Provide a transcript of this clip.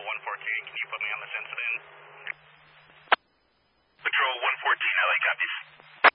142, can you put me on the 10-6?